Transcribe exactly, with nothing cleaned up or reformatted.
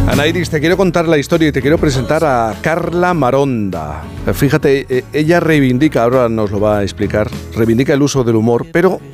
Ana Iris, te quiero contar la historia y te quiero presentar a Carla Maronda. Fíjate, ella reivindica, ahora nos lo va a explicar, reivindica el uso del humor, pero